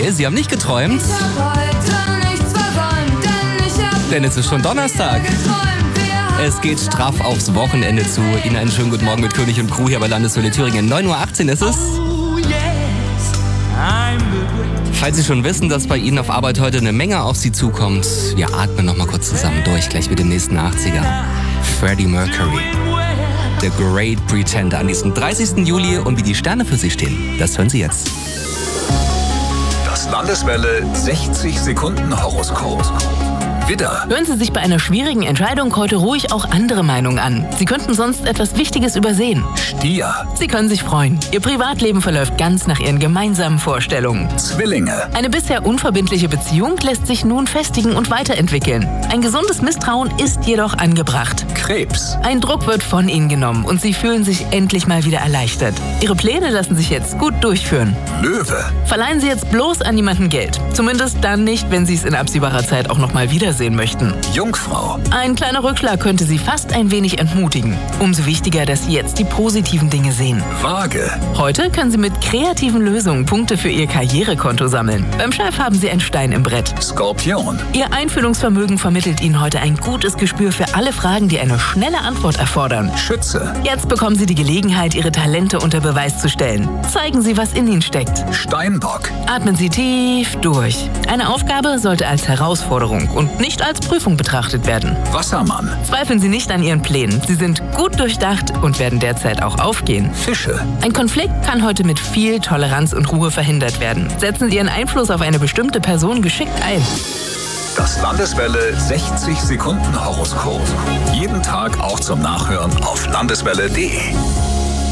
Nee, Sie haben nicht geträumt. Denn es ist schon Donnerstag. Es geht straff aufs Wochenende zu. Ihnen einen schönen guten Morgen mit König und Crew hier bei Landeswelle Thüringen. 9.18 Uhr ist es. Falls Sie schon wissen, dass bei Ihnen auf Arbeit heute eine Menge auf Sie zukommt, wir atmen noch mal kurz zusammen durch, gleich mit dem nächsten 80er. Freddie Mercury, The Great Pretender, an diesem 30. Juli. Und wie die Sterne für Sie stehen, das hören Sie jetzt. Das Landeswelle 60 Sekunden Horoskop. Widder. Hören Sie sich bei einer schwierigen Entscheidung heute ruhig auch andere Meinungen an. Sie könnten sonst etwas Wichtiges übersehen. Stier. Sie können sich freuen. Ihr Privatleben verläuft ganz nach Ihren gemeinsamen Vorstellungen. Zwillinge. Eine bisher unverbindliche Beziehung lässt sich nun festigen und weiterentwickeln. Ein gesundes Misstrauen ist jedoch angebracht. Krebs. Ein Druck wird von Ihnen genommen und Sie fühlen sich endlich mal wieder erleichtert. Ihre Pläne lassen sich jetzt gut durchführen. Löwe. Verleihen Sie jetzt bloß an niemanden Geld. Zumindest dann nicht, wenn Sie es in absehbarer Zeit auch noch mal wiedersehen möchten. Jungfrau. Ein kleiner Rückschlag könnte Sie fast ein wenig entmutigen. Umso wichtiger, dass Sie jetzt die positiven Dinge sehen. Waage. Heute können Sie mit kreativen Lösungen Punkte für Ihr Karrierekonto sammeln. Beim Chef haben Sie einen Stein im Brett. Skorpion. Ihr Einfühlungsvermögen vermittelt Ihnen heute ein gutes Gespür für alle Fragen, die eine schnelle Antwort erfordern. Schütze. Jetzt bekommen Sie die Gelegenheit, Ihre Talente unter Beweis zu stellen. Zeigen Sie, was in Ihnen steckt. Steinbock. Atmen Sie tief durch. Eine Aufgabe sollte als Herausforderung und nicht als Prüfung betrachtet werden. Wassermann. Zweifeln Sie nicht an Ihren Plänen. Sie sind gut durchdacht und werden derzeit auch aufgehen. Fische. Ein Konflikt kann heute mit viel Toleranz und Ruhe verhindert werden. Setzen Sie Ihren Einfluss auf eine bestimmte Person geschickt ein. Das Landeswelle 60 Sekunden Horoskop. Jeden Tag auch zum Nachhören auf landeswelle.de.